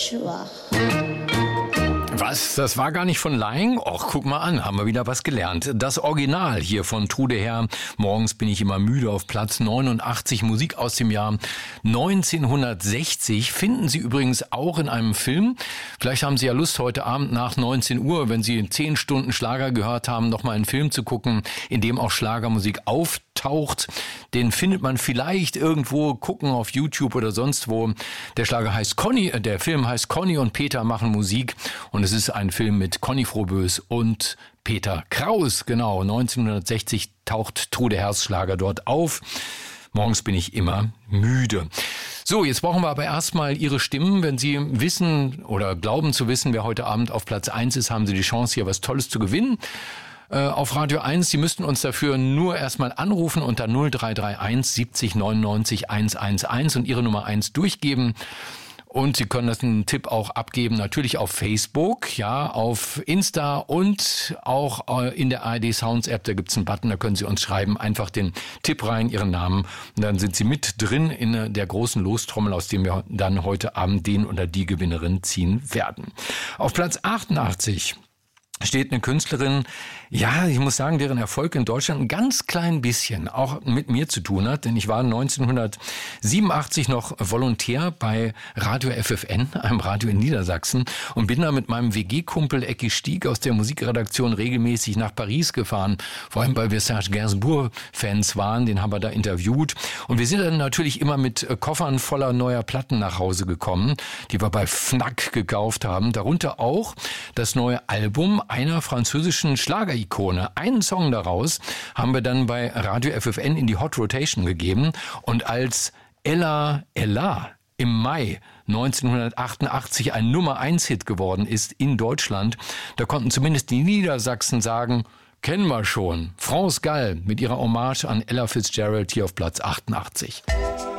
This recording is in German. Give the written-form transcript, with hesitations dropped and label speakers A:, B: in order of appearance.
A: schwach.
B: Was? Das war gar nicht von Laing? Och, guck mal an, haben wir wieder was gelernt. Das Original hier von Trude Herr. Morgens bin ich immer müde auf Platz 89. Musik aus dem Jahr 1960. Finden Sie übrigens auch in einem Film. Vielleicht haben Sie ja Lust, heute Abend nach 19 Uhr, wenn Sie 10 Stunden Schlager gehört haben, nochmal einen Film zu gucken, in dem auch Schlagermusik auftaucht. Den findet man vielleicht irgendwo, gucken auf YouTube oder sonst wo. Der Film heißt Conny und Peter machen Musik. Und es ist ein Film mit Conny Froboess und Peter Kraus. Genau, 1960 taucht Trude Herrs Schlager dort auf. Morgens bin ich immer müde. So, jetzt brauchen wir aber erstmal Ihre Stimmen. Wenn Sie wissen oder glauben zu wissen, wer heute Abend auf Platz 1 ist, haben Sie die Chance, hier was Tolles zu gewinnen. Auf Radio 1. Sie müssten uns dafür nur erstmal anrufen unter 0331 70 99 111 und Ihre Nummer 1 durchgeben. Und Sie können das einen Tipp auch abgeben, natürlich auf Facebook, ja, auf Insta und auch in der ARD Sounds App, da gibt's einen Button, da können Sie uns schreiben, einfach den Tipp rein, Ihren Namen, und dann sind Sie mit drin in der großen Lostrommel, aus dem wir dann heute Abend den oder die Gewinnerin ziehen werden. Auf Platz 88 steht eine Künstlerin, ja, ich muss sagen, deren Erfolg in Deutschland ein ganz klein bisschen auch mit mir zu tun hat, denn ich war 1987 noch Volontär bei Radio FFN, einem Radio in Niedersachsen, und bin da mit meinem WG-Kumpel Ecki Stieg aus der Musikredaktion regelmäßig nach Paris gefahren, vor allem weil wir Serge Gainsbourg-Fans waren, den haben wir da interviewt, und wir sind dann natürlich immer mit Koffern voller neuer Platten nach Hause gekommen, die wir bei Fnac gekauft haben, darunter auch das neue Album einer französischen Schlagerikone. Einen Song daraus haben wir dann bei Radio FFN in die Hot Rotation gegeben, und als Ella Ella im Mai 1988 ein Nummer-1-Hit geworden ist in Deutschland, da konnten zumindest die Niedersachsen sagen, kennen wir schon. France Gall mit ihrer Hommage an Ella Fitzgerald hier auf Platz 88.